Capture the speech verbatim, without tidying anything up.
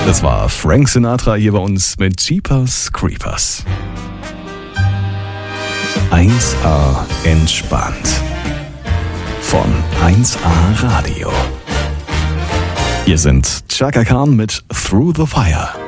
Das war Frank Sinatra hier bei uns mit Jeepers Creepers. eins A entspannt. Von eins A Radio. Hier sind Chaka Khan mit Through the Fire.